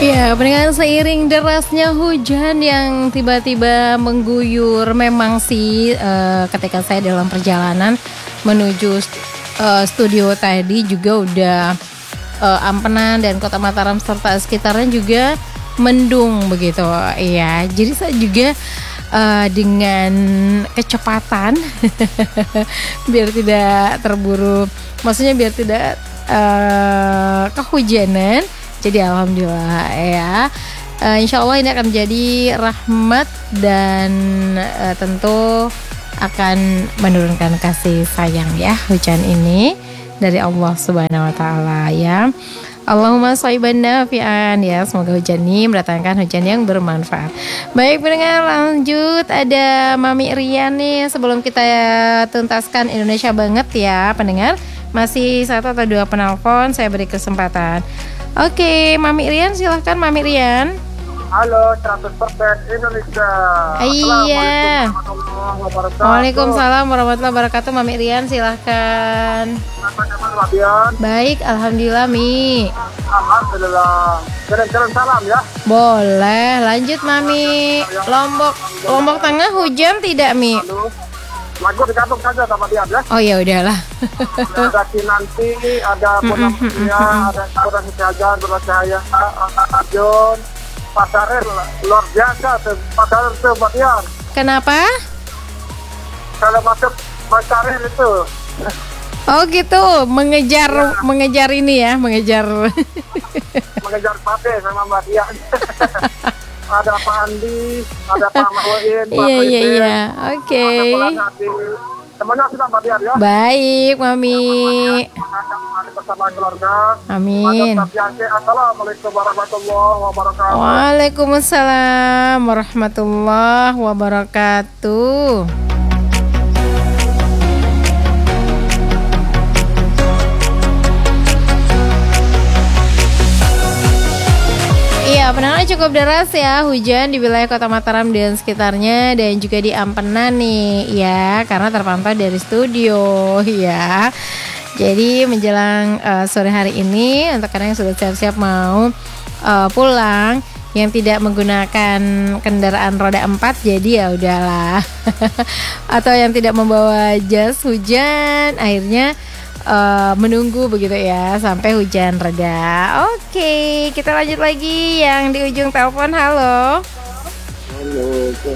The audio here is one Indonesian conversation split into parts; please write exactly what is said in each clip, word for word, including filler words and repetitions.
Ya, pendengar, seiring derasnya hujan yang tiba-tiba mengguyur, memang sih uh, ketika saya dalam perjalanan menuju uh, studio tadi juga udah uh, Ampenan dan Kota Mataram serta sekitarnya juga mendung begitu. Iya, jadi saya juga uh, dengan kecepatan biar tidak terburu, maksudnya biar tidak uh, kehujanan. Jadi alhamdulillah ya, uh, insya Allah ini akan menjadi rahmat dan uh, tentu akan menurunkan kasih sayang ya, hujan ini dari Allah Subhanahu Wa Taala ya. Allahumma shayban nafi'an ya, semoga hujan ini mendatangkan hujan yang bermanfaat. Baik pendengar, lanjut ada Mami Rian nih. Sebelum kita tuntaskan Indonesia banget ya pendengar, masih satu atau dua penelpon saya beri kesempatan. Oke, Mami Rian, silahkan Mami Rian. Halo, seratus persen Indonesia. Iya. Waalaikumsalam warahmatullahi wabarakatuh. Mami Rian, silahkan. Baik, alhamdulillah Mi. Alhamdulillah. Kirim-kirim salam ya. Boleh, lanjut Mami. Lombok, Lombok Tengah hujan tidak Mi? Lagu digantung saja sama dia ya. Oh ya udahlah. Ada Kinanti, ada Punamia, ada Kurang Jajan, Bercahaya, Ajon, Pasarel, luar biasa tuh, Pasarel tuh buat dia. Kenapa? Kalau masuk Pasarel itu. Oh gitu, mengejar ya. mengejar ini ya, mengejar mengejar Pape sama Mbak Dian. Ada Pak Andi, ada Pak Mawin, Pak Iya iya iya, oke. Semuanya sudah Mbak Dian ya. Baik Mami. Bersama keluarga. Amin. Assalamualaikum warahmatullahi wabarakatuh. Waalaikumsalam warahmatullahi wabarakatuh. Iya, penanganan cukup deras ya hujan di wilayah Kota Mataram dan sekitarnya dan juga di Ampenan nih ya, karena terpantau dari studio ya. Jadi menjelang uh, sore hari ini untuk kalian yang sudah siap-siap mau uh, pulang yang tidak menggunakan kendaraan roda empat, jadi ya udahlah. Atau yang tidak membawa jas hujan, akhirnya Uh, menunggu begitu ya sampai hujan reda. Oke, kita lanjut lagi yang di ujung telepon. Halo. Halo.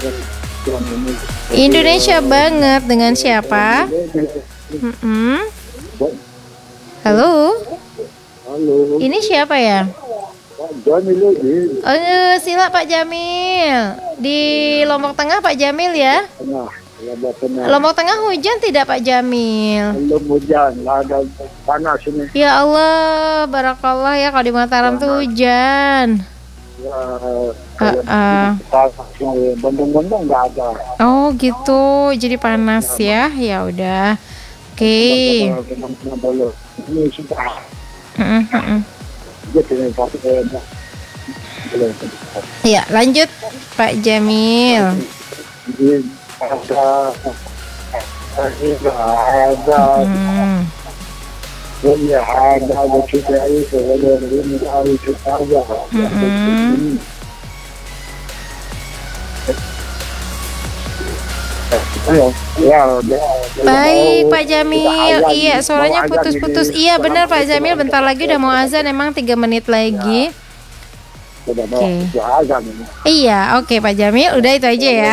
Indonesia banget, dengan siapa? Mm-mm. Halo. Halo. Ini siapa ya? Pak Jamil lagi. Oh, sila Pak Jamil. Di Lombok Tengah Pak Jamil ya? Tengah. Lombok Tengah. Lombok Tengah hujan tidak Pak Jamil? Belum hujan, ada panas ini. Ya Allah, barakallah ya, kalau di Mataram tuh hujan. Ya, uh, uh. bendung-bendung nggak ada. Oh gitu, jadi panas ya. Ya udah, oke. Okay. Ini sudah. Ya, lanjut Pak Jamil. Ada ada Hmm. ya ada ada juga itu ada ini ada juga ada. Hmm. Ya, baik Pak Jamil. Iya, suaranya putus-putus. Iya benar Pak Jamil, bentar lagi udah mau azan, emang tiga menit lagi. Oke. Okay. Iya, oke okay, Pak Jamil, udah itu aja ya.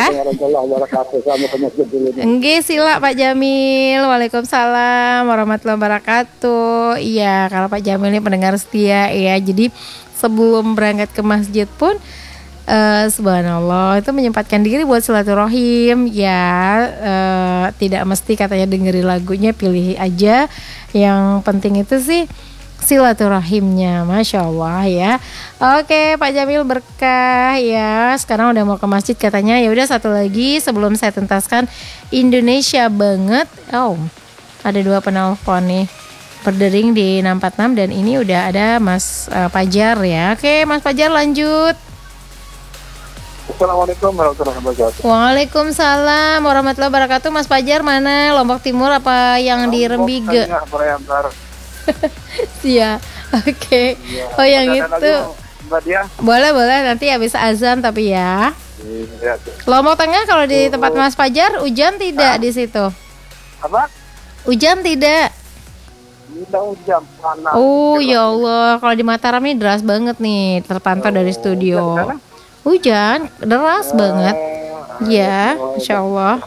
Enggak, sila Pak Jamil. Waalaikumsalam warahmatullahi wabarakatuh. Iya, kalau Pak Jamil ini pendengar setia ya. Jadi sebelum berangkat ke masjid pun uh, subhanallah itu menyempatkan diri buat silaturahim ya. Uh, tidak mesti katanya dengerin lagunya, pilih aja. Yang penting itu sih silaturahimnya, masya Allah ya. Oke Pak Jamil, berkah ya. Sekarang udah mau ke masjid katanya. Ya udah, satu lagi sebelum saya tuntaskan Indonesia banget. Oh, ada dua penelpon nih berdering di enam empat enam dan ini udah ada Mas uh, Pajar ya. Oke Mas Pajar, lanjut. Assalamualaikum warahmatullahi wabarakatuh. Waalaikumsalam warahmatullahi wabarakatuh. Mas Pajar mana? Lombok Timur apa yang di Rembige? Iya, Iya, oke. Okay. Oh yang itu. Mbak Dia. Boleh, boleh nanti habis azan tapi ya. Iya. Lombok Tengah kalau di tempat Mas Fajar hujan tidak di situ? Apa? Hujan tidak? Tidak hujan, panas. Oh ya Allah, kalau di Mataram nih deras banget nih, terpantau dari studio. Hujan, Hujan, deras banget. Eh, Ya, Insya Allah.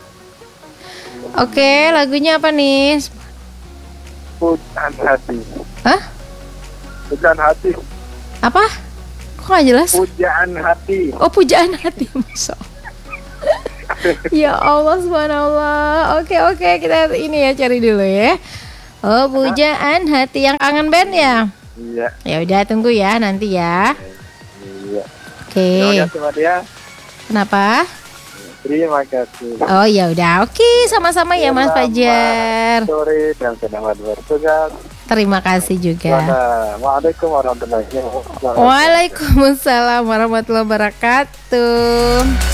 Oke, lagunya apa nih? Hujan hati. Hah? Hujan hati. Apa? Kok nggak jelas? Pujaan hati. Oh, pujaan hati, Masya Allah. Ya Allah, subhanallah. Oke, oke, kita ini ya cari dulu ya. Oh, pujaan hati yang kangen band ya? Iya. Ya udah tunggu ya nanti ya. Iya. Oke. Terima kasih Mbak Dia. Kenapa? Terima kasih. Oh ya udah, oke, sama-sama ya Mas Fajar. Sore dan selamat bertugas. Terima kasih juga. Waalaikumsalam warahmatullahi wabarakatuh. Waalaikumsalam warahmatullahi wabarakatuh.